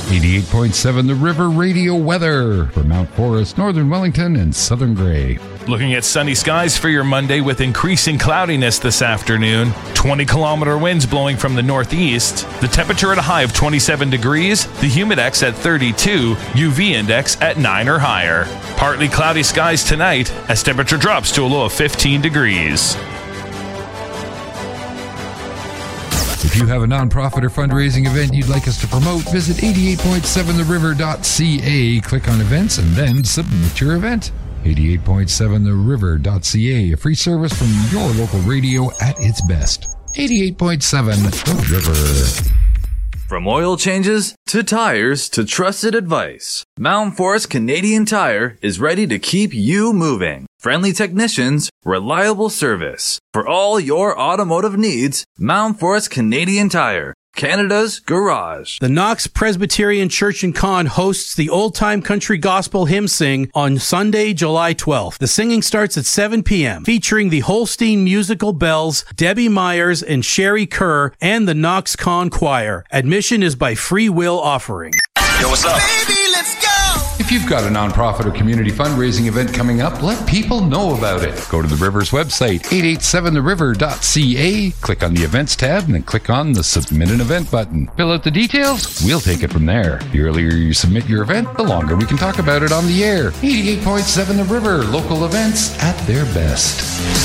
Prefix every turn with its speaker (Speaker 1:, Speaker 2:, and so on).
Speaker 1: 88.7 The River Radio weather for Mount Forest, Northern Wellington, and Southern Grey.
Speaker 2: Looking at sunny skies for your Monday with increasing cloudiness this afternoon. 20-kilometer winds blowing from the northeast. The temperature at a high of 27 degrees. The humidex at 32. UV index at 9 or higher. Partly cloudy skies tonight as temperature drops to a low of 15 degrees.
Speaker 1: If you have a nonprofit or fundraising event you'd like us to promote, visit 88.7theriver.ca, click on events, and then submit your event. 88.7theriver.ca, a free service from your local radio at its best. 88.7 The River.
Speaker 3: From oil changes to tires to trusted advice, Mountain Forest Canadian Tire is ready to keep you moving. Friendly technicians, reliable service. For all your automotive needs, Mountain Forest Canadian Tire, Canada's garage.
Speaker 4: The Knox Presbyterian Church in Con hosts the Old Time Country Gospel Hymn Sing on Sunday, July 12th. The singing starts at 7 p.m., featuring the Holstein Musical Bells, Debbie Myers, and Sherry Kerr, and the Knox Con Choir. Admission is by free will offering.
Speaker 5: Yo, what's up?
Speaker 6: Baby, let's go!
Speaker 1: If you've got a nonprofit or community fundraising event coming up, let people know about it. Go to the River's website, 887theriver.ca, click on the Events tab, and then click on the Submit an Event button. Fill out the details, we'll take it from there. The earlier you submit your event, the longer we can talk about it on the air. 88.7 The River, local events at their best.